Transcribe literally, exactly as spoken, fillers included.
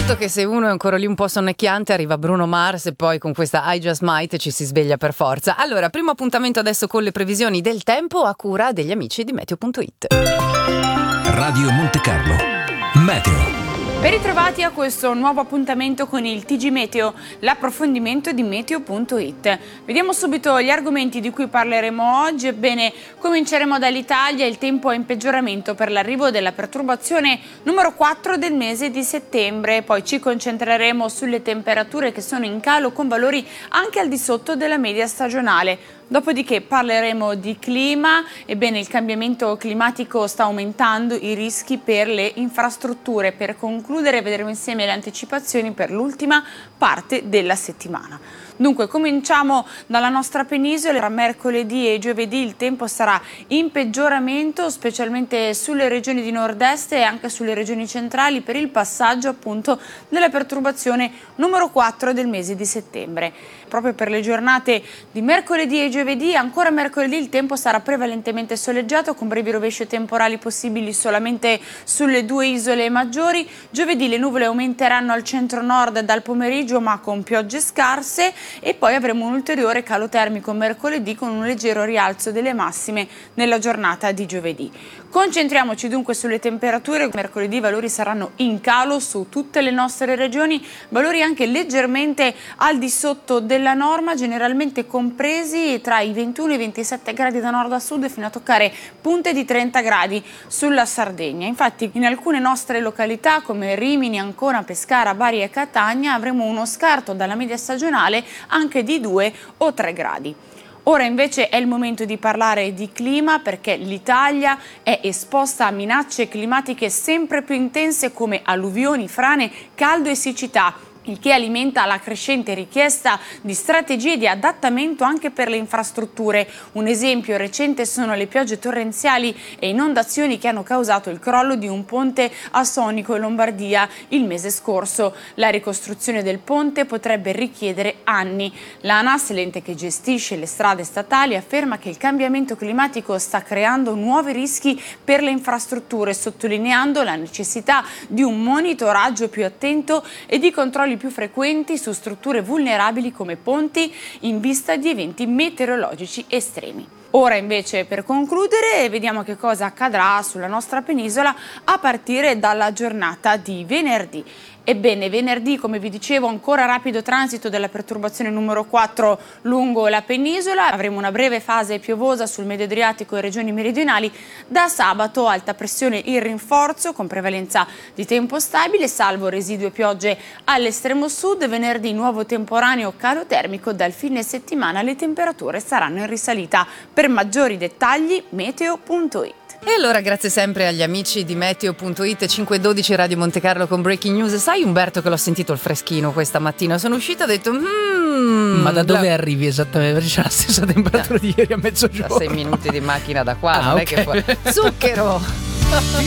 Certo che se uno è ancora lì un po' sonnecchiante arriva Bruno Mars e poi con questa I Just Might ci si sveglia per forza. Allora, primo appuntamento adesso con le previsioni del tempo a cura degli amici di Meteo punto it. Radio Monte Carlo Meteo. Ben ritrovati a questo nuovo appuntamento con il T G Meteo, l'approfondimento di Meteo punto it. Vediamo subito gli argomenti di cui parleremo oggi. Ebbene, cominceremo dall'Italia. Il tempo è in peggioramento per l'arrivo della perturbazione numero quattro del mese di settembre. Poi ci concentreremo sulle temperature che sono in calo con valori anche al di sotto della media stagionale. Dopodiché parleremo di clima. Ebbene, il cambiamento climatico sta aumentando i rischi per le infrastrutture. Per concludere vedremo insieme le anticipazioni per l'ultima parte della settimana. Dunque, cominciamo dalla nostra penisola. Tra mercoledì e giovedì il tempo sarà in peggioramento, specialmente sulle regioni di nord-est e anche sulle regioni centrali per il passaggio appunto della perturbazione numero quattro del mese di settembre. Proprio per le giornate di mercoledì e giovedì, ancora mercoledì il tempo sarà prevalentemente soleggiato con brevi rovesci temporali possibili solamente sulle due isole maggiori. Giovedì le nuvole aumenteranno al centro-nord dal pomeriggio ma con piogge scarse. E poi avremo un ulteriore calo termico mercoledì con un leggero rialzo delle massime nella giornata di giovedì. Concentriamoci dunque sulle temperature. Mercoledì i valori saranno in calo su tutte le nostre regioni, valori anche leggermente al di sotto della norma, generalmente compresi tra i ventuno e i ventisette gradi da nord a sud fino a toccare punte di trenta gradi sulla Sardegna. Infatti in alcune nostre località come Rimini, Ancona, Pescara, Bari e Catania avremo uno scarto dalla media stagionale anche di due o tre gradi. Ora invece è il momento di parlare di clima, perché l'Italia è esposta a minacce climatiche sempre più intense come alluvioni, frane, caldo e siccità, il che alimenta la crescente richiesta di strategie di adattamento anche per le infrastrutture. Un esempio recente sono le piogge torrenziali e inondazioni che hanno causato il crollo di un ponte a Sonico in Lombardia il mese scorso. La ricostruzione del ponte potrebbe richiedere anni. L'ANAS, l'ente che gestisce le strade statali, afferma che il cambiamento climatico sta creando nuovi rischi per le infrastrutture, sottolineando la necessità di un monitoraggio più attento e di controlli più frequenti su strutture vulnerabili come ponti in vista di eventi meteorologici estremi. Ora invece, per concludere, vediamo che cosa accadrà sulla nostra penisola a partire dalla giornata di venerdì. Ebbene, venerdì, come vi dicevo, ancora rapido transito della perturbazione numero quattro lungo la penisola. Avremo una breve fase piovosa sul Medio Adriatico e regioni meridionali. Da sabato alta pressione in rinforzo con prevalenza di tempo stabile, salvo residue piogge all'estremo sud. Venerdì nuovo temporaneo calo termico. Dal fine settimana le temperature saranno in risalita. Per maggiori dettagli Meteo punto it. E allora grazie sempre agli amici di Meteo punto it. Cinque e dodici Radio Monte Carlo con Breaking News. Sai Umberto che l'ho sentito il freschino questa mattina, sono uscita e ho detto mmm, ma da dove la... arrivi esattamente? Perché c'è la stessa temperatura di ieri a mezzogiorno. Da sei minuti di macchina da qua, ah, non okay. è che poi... Zucchero.